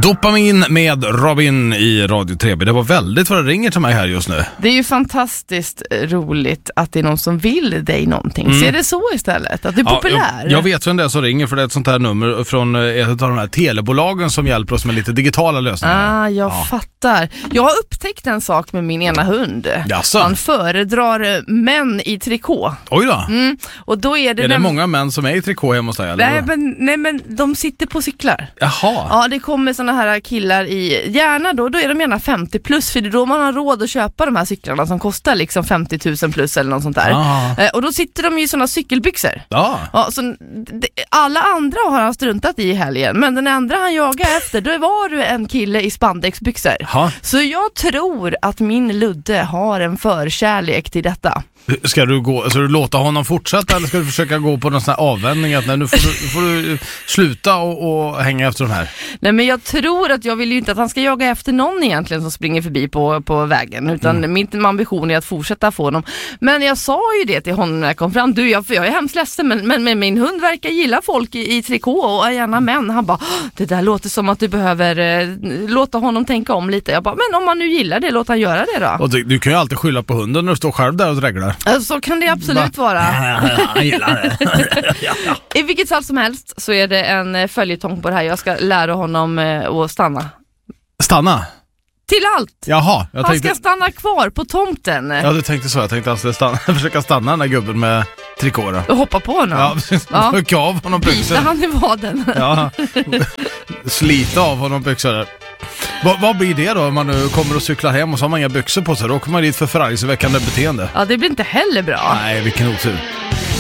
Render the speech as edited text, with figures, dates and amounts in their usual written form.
Dopamin med Robin i Radio 3. Det var väldigt vad det ringer till mig här just nu. Det är ju fantastiskt roligt att det är någon som vill dig någonting. Ser det så istället? Att du är populär? Jag vet vem det är som ringer, för det är ett sånt här nummer från ett av de här telebolagen som hjälper oss med lite digitala lösningar. Jag fattar. Jag har upptäckt en sak med min ena hund. Jaså? Han föredrar män i trikå. Oj då. Och då är det många män som är i trikå hemma hos dig? Nej, men de sitter på cyklar. Jaha. Ja, det kommer såna här killar i, gärna då är de gärna 50 plus, för det är då man har råd att köpa de här cyklarna som kostar liksom 50 000 plus eller något sånt där. Och då sitter de i såna cykelbyxor. Ja, så alla andra har han struntat i helgen, men den andra han jagar efter, då var du en kille i spandexbyxor. Så jag tror att min Ludde har en förkärlek till detta. Ska du låta honom fortsätta, eller ska du försöka gå på någon sån här avvändning att nu får du sluta och hänga efter de här? Nej, men jag tror att jag vill ju inte att han ska jaga efter någon egentligen som springer förbi på vägen, utan min ambition är att fortsätta få honom. Men jag sa ju det till honom när jag kom fram. Jag är hemskt ledsen, men min hund verkar gilla folk i trikå och är gärna män. Han bara, det där låter som att du behöver låta honom tänka om lite. Jag bara, men om man nu gillar det, låt han göra det då. Och du kan ju alltid skylla på hunden när du står själv där och dreglar. Så kan det absolut vara. Han gillar det. I vilket fall som helst så är det en följetong på det här. Jag ska lära honom att stanna. Stanna? Till allt. Jaha, han ska stanna kvar på tomten. Ja, du tänkte så. Jag tänkte att försöka stanna den där gubben med trikåra. Och hoppa på honom. Ja, rycka av honom byxor. Bita han i vaden. Ja, slita av honom byxor där. Vad blir det då om man nu kommer och cyklar hem och så har man inga byxor på sig? Då kommer man dit för förargelseväckande beteende. Ja, det blir inte heller bra. Nej, vilken otur.